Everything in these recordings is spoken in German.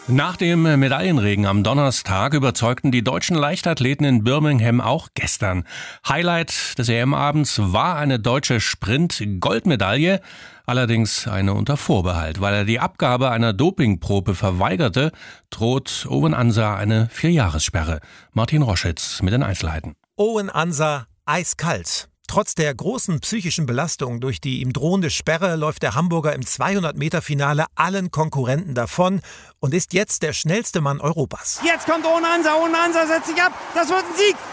Nach dem Medaillenregen am Donnerstag überzeugten die deutschen Leichtathleten in Birmingham auch gestern. Highlight des EM-Abends war eine deutsche Sprint-Goldmedaille, allerdings eine unter Vorbehalt. Weil er die Abgabe einer Dopingprobe verweigerte, droht Owen Ansah eine 4-Jahressperre. Martin Roschitz mit den Einzelheiten. Owen Ansah eiskalt. Trotz der großen psychischen Belastung durch die ihm drohende Sperre läuft der Hamburger im 200-Meter-Finale allen Konkurrenten davon und ist jetzt der schnellste Mann Europas. Jetzt kommt Owen Ansah setzt sich ab, das wird ein Sieg.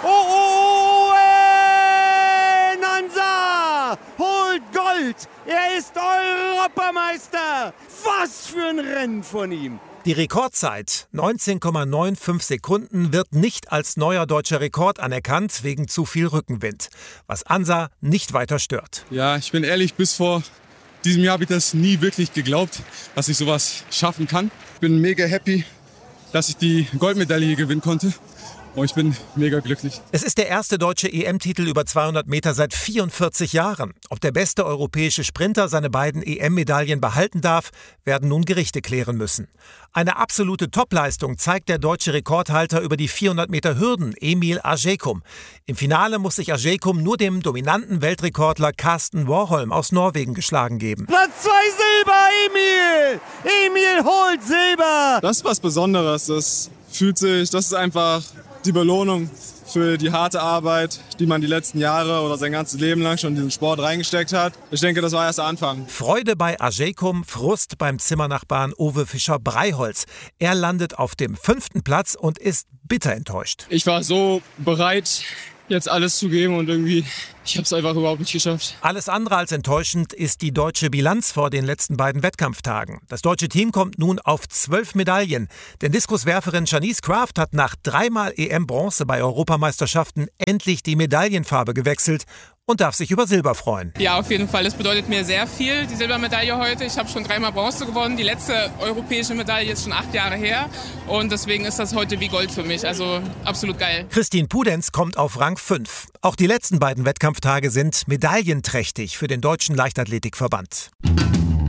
Owen Ansah holt Gold, er ist Europameister. Was für ein Rennen von ihm. Die Rekordzeit, 19,95 Sekunden, wird nicht als neuer deutscher Rekord anerkannt, wegen zu viel Rückenwind, was Ansah nicht weiter stört. Ja, ich bin ehrlich, bis vor diesem Jahr habe ich das nie wirklich geglaubt, dass ich sowas schaffen kann. Ich bin mega happy, dass ich die Goldmedaille hier gewinnen konnte. Und ich bin mega glücklich. Es ist der erste deutsche EM-Titel über 200 Meter seit 44 Jahren. Ob der beste europäische Sprinter seine beiden EM-Medaillen behalten darf, werden nun Gerichte klären müssen. Eine absolute Topleistung zeigt der deutsche Rekordhalter über die 400 Meter Hürden, Emil Asgekum. Im Finale muss sich Asgekum nur dem dominanten Weltrekordler Karsten Warholm aus Norwegen geschlagen geben. Platz 2 Silber, Emil! Emil holt Silber! Das ist was Besonderes. Das ist einfach die Belohnung für die harte Arbeit, die man die letzten Jahre oder sein ganzes Leben lang schon in diesen Sport reingesteckt hat. Ich denke, das war erst der Anfang. Freude bei Asgekum, Frust beim Zimmernachbarn Uwe Fischer-Breiholz. Er landet auf dem 5. Platz und ist bitter enttäuscht. Ich war so bereit, jetzt alles zu geben und irgendwie, ich habe es einfach überhaupt nicht geschafft. Alles andere als enttäuschend ist die deutsche Bilanz vor den letzten beiden Wettkampftagen. Das deutsche Team kommt nun auf 12 Medaillen. Denn Diskuswerferin Shanice Kraft hat nach 3-mal EM-Bronze bei Europameisterschaften endlich die Medaillenfarbe gewechselt und darf sich über Silber freuen. Ja, auf jeden Fall. Das bedeutet mir sehr viel, die Silbermedaille heute. Ich habe schon 3-mal Bronze gewonnen. Die letzte europäische Medaille ist schon 8 Jahre her. Und deswegen ist das heute wie Gold für mich. Also absolut geil. Christine Pudenz kommt auf Rang 5. Auch die letzten beiden Wettkampftage sind medaillenträchtig für den Deutschen Leichtathletikverband.